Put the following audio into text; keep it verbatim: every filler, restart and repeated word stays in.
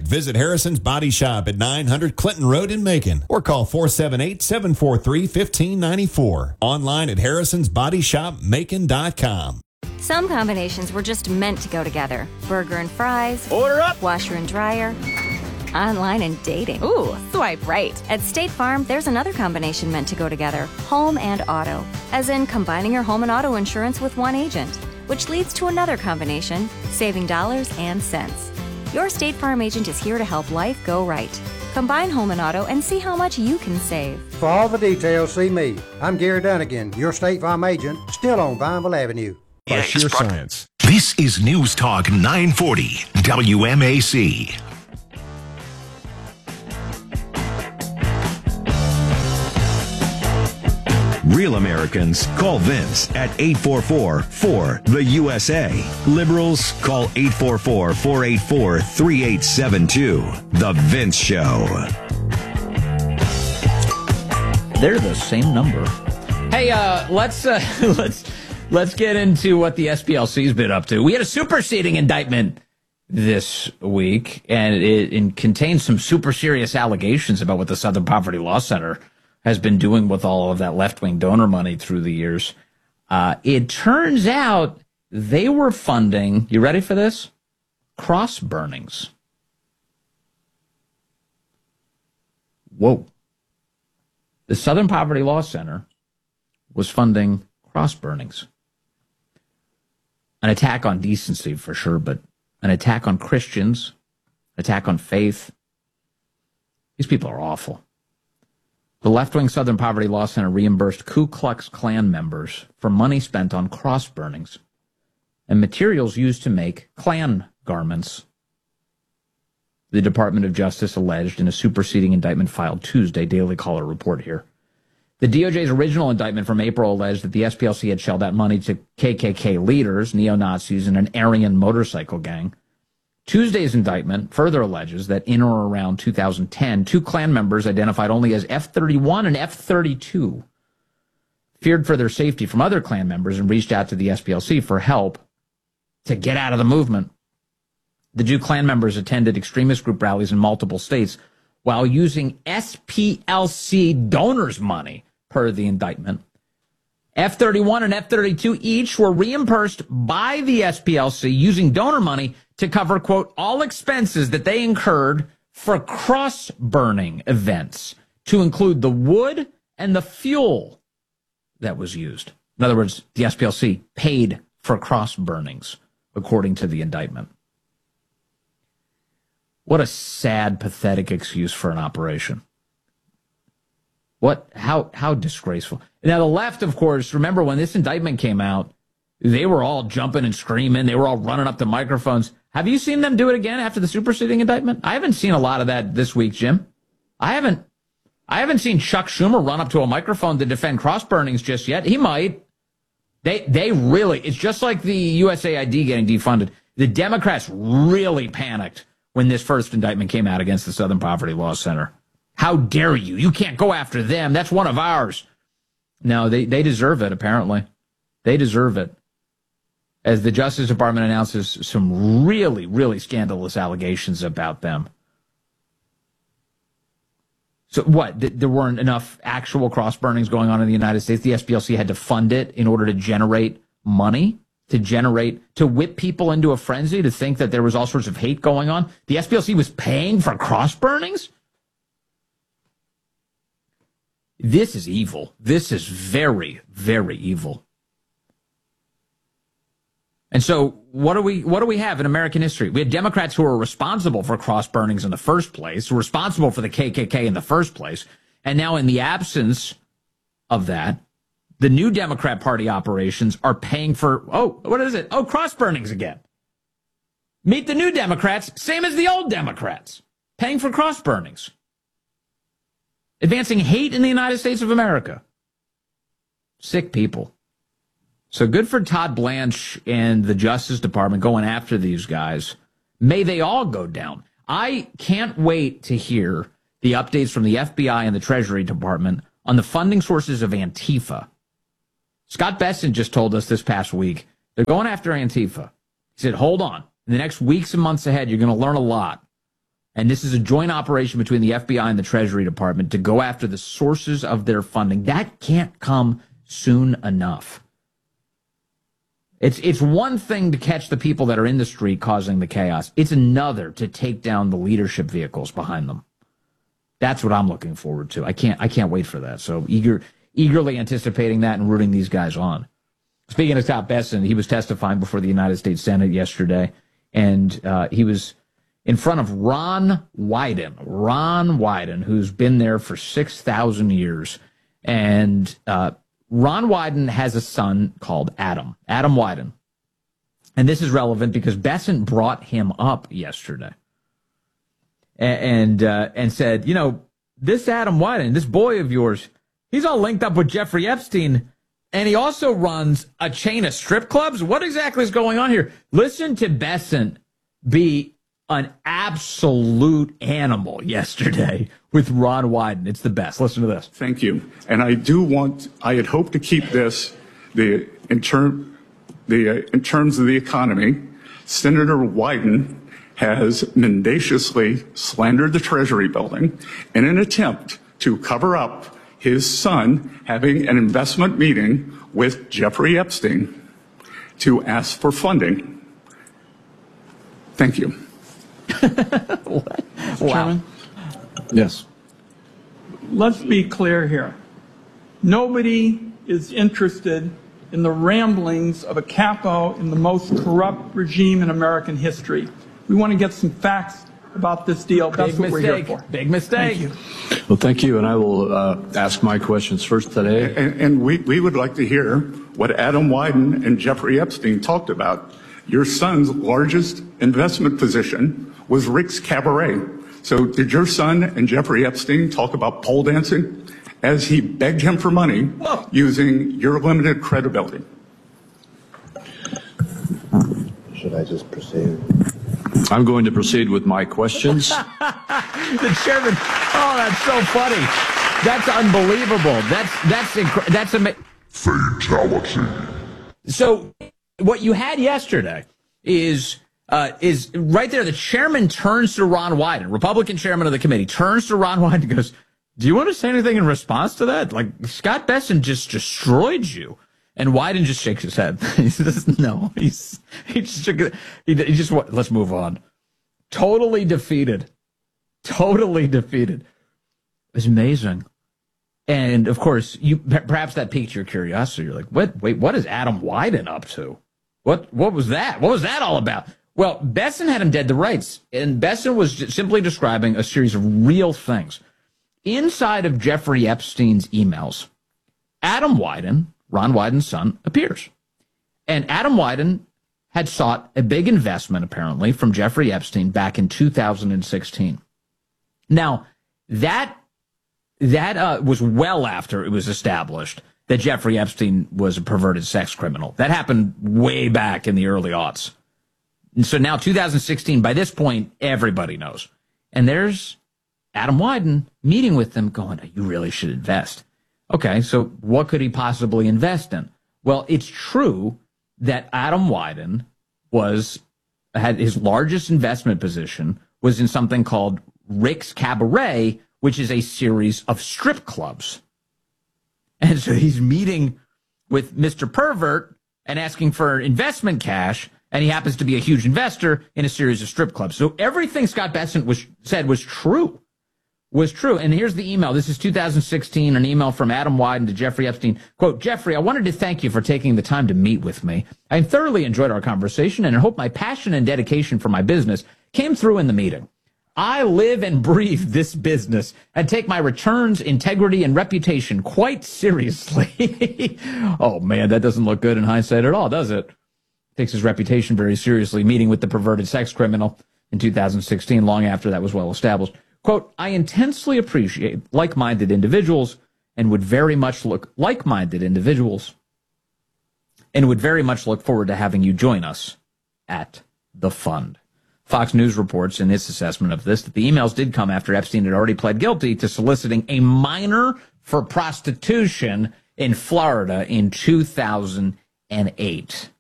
Visit Harrison's Body Shop at nine hundred Clinton Road in Macon or call four seven eight, seven four three, one five nine four. Online at harrisons body shop macon dot com. Some combinations were just meant to go together. Burger and fries. Order up. Washer and dryer. Online and dating. Ooh, swipe right. At State Farm, there's another combination meant to go together. Home and auto. As in combining your home and auto insurance with one agent. Which leads to another combination, saving dollars and cents. Your State Farm agent is here to help life go right. Combine home and auto and see how much you can save. For all the details, see me. I'm Gary Dunnigan, your State Farm agent, still on Vineville Avenue. By sheer science. This is News Talk nine forty W M A C. Real Americans call Vince at eight four four, four, the U S A. Liberals call eight four four, four eight four, three eight seven two. The Vince Show. They're the same number. Hey, uh, let's uh, let's let's get into what the S P L C's been up to. We had a superseding indictment this week, and it, it contains some super serious allegations about what the Southern Poverty Law Center has been doing with all of that left-wing donor money through the years. Uh, it turns out they were funding, you ready for this? Cross burnings. Whoa. The Southern Poverty Law Center was funding cross burnings. An attack on decency, for sure, but an attack on Christians, attack on faith. These people are awful. The left-wing Southern Poverty Law Center reimbursed Ku Klux Klan members for money spent on cross burnings and materials used to make Klan garments. The Department of Justice alleged in a superseding indictment filed Tuesday, Daily Caller report here. The D O J's original indictment from April alleged that the S P L C had shelled out money to K K K leaders, neo-Nazis, and an Aryan motorcycle gang. Tuesday's indictment further alleges that in or around two thousand ten, two Klan members identified only as F thirty-one and F thirty-two feared for their safety from other Klan members and reached out to the S P L C for help to get out of the movement. The two Klan members attended extremist group rallies in multiple states while using S P L C donors' money, per the indictment. F thirty-one and F thirty-two each were reimbursed by the S P L C using donor money to cover, quote, all expenses that they incurred for cross-burning events, to include the wood and the fuel that was used. In other words, the S P L C paid for cross-burnings, according to the indictment. What a sad, pathetic excuse for an operation. What, how, how disgraceful. Now, the left, of course, remember when this indictment came out, they were all jumping and screaming. They were all running up to microphones. Have you seen them do it again after the superseding indictment? I haven't seen a lot of that this week, Jim. I haven't, I haven't seen Chuck Schumer run up to a microphone to defend cross burnings just yet. He might. They, they really, it's just like the U S A I D getting defunded. The Democrats really panicked when this first indictment came out against the Southern Poverty Law Center. How dare you? You can't go after them. That's one of ours. No, they, they deserve it, apparently. They deserve it. As the Justice Department announces some really, really scandalous allegations about them. So what? Th- there weren't enough actual cross burnings going on in the United States. The S P L C had to fund it in order to generate money, to generate, to whip people into a frenzy, to think that there was all sorts of hate going on. The S P L C was paying for cross burnings? This is evil. This is very, very evil. And so what do we what do we have in American history? We had Democrats who were responsible for cross burnings in the first place, responsible for the K K K in the first place. And now in the absence of that, the new Democrat Party operations are paying for, oh, what is it? Oh, cross burnings again. Meet the new Democrats, same as the old Democrats, paying for cross burnings. Advancing hate in the United States of America. Sick people. So good for Todd Blanche and the Justice Department going after these guys. May they all go down. I can't wait to hear the updates from the F B I and the Treasury Department on the funding sources of Antifa. Scott Besson just told us this past week, they're going after Antifa. He said, hold on. In the next weeks and months ahead, you're going to learn a lot And this is a joint operation between the F B I and the Treasury Department to go after the sources of their funding. That can't come soon enough. It's it's one thing to catch the people that are in the street causing the chaos. It's another to take down the leadership vehicles behind them. That's what I'm looking forward to. I can't I can't wait for that. So eager eagerly anticipating that and rooting these guys on. Speaking of Scott Bessent, he was testifying before the United States Senate yesterday, and uh, he was in front of Ron Wyden. Ron Wyden, who's been there for six thousand years. And uh, Ron Wyden has a son called Adam, Adam Wyden. And this is relevant because Bessent brought him up yesterday and, and, uh, and said, you know, this Adam Wyden, this boy of yours, he's all linked up with Jeffrey Epstein, and he also runs a chain of strip clubs. What exactly is going on here? Listen to Bessent be an absolute animal yesterday with Ron Wyden. It's the best. Listen to this. Thank you. And I do want, I had hoped to keep this, the, in, term, the, uh, in terms of the economy, Senator Wyden has mendaciously slandered the Treasury building in an attempt to cover up his son having an investment meeting with Jeffrey Epstein to ask for funding. Thank you. What? Wow. Chairman? Yes. Let's be clear here. Nobody is interested in the ramblings of a capo in the most corrupt regime in American history. We want to get some facts about this deal. That's Big what mistake. we're here for. Big mistake. Thank you. Well, thank you, and I will uh, ask my questions first today. And, and we, we would like to hear what Adam Wyden and Jeffrey Epstein talked about. Your son's largest investment position was Rick's Cabaret. So did your son and Jeffrey Epstein talk about pole dancing as he begged him for money using your limited credibility? Should I just proceed? I'm going to proceed with my questions. The chairman. Oh, that's so funny. That's unbelievable. That's that's inc- that's amazing. Fatality. So what you had yesterday is uh, is right there. The chairman turns to Ron Wyden, Republican chairman of the committee, turns to Ron Wyden and goes, "Do you want to say anything in response to that? Like, Scott Bessent just destroyed you." And Wyden just shakes his head. He says, "No." He's he just he, he just let's move on. Totally defeated. Totally defeated. It's amazing. And of course, you perhaps that piqued your curiosity. You're like, "What? Wait, what is Adam Wyden up to? What? What was that? What was that all about?" Well, Bessent had him dead to rights, and Bessent was simply describing a series of real things inside of Jeffrey Epstein's emails. Adam Wyden, Ron Wyden's son, appears, and Adam Wyden had sought a big investment apparently from Jeffrey Epstein back in two thousand sixteen. Now that. That uh, was well after it was established that Jeffrey Epstein was a perverted sex criminal. That happened way back in the early aughts. And so now two thousand sixteen, by this point, everybody knows. And there's Adam Wyden meeting with them going, "You really should invest." Okay, so what could he possibly invest in? Well, it's true that Adam Wyden was had his largest investment position was in something called Rick's Cabaret, which is a series of strip clubs. And so he's meeting with Mister Pervert and asking for investment cash, and he happens to be a huge investor in a series of strip clubs. So everything Scott Bessent was said was true, was true. And here's the email. This is two thousand sixteen, an email from Adam Wyden to Jeffrey Epstein. Quote, "Jeffrey, I wanted to thank you for taking the time to meet with me. I thoroughly enjoyed our conversation, and I hope my passion and dedication for my business came through in the meeting. I live and breathe this business and take my returns, integrity, and reputation quite seriously." Oh, man, that doesn't look good in hindsight at all, does it? Takes his reputation very seriously, meeting with the perverted sex criminal in two thousand sixteen, long after that was well established. Quote, "I intensely appreciate like-minded individuals and would very much look like-minded individuals and would very much look forward to having you join us at the fund." Fox News reports in its assessment of this that the emails did come after Epstein had already pled guilty to soliciting a minor for prostitution in Florida in two thousand eight.